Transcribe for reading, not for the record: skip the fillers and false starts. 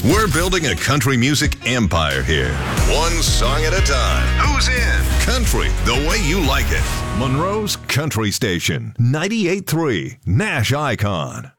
We're building a country music empire here. One song at a time. Who's in? Country, the way you like it. Monroe's Country Station, 98.3 Nash Icon.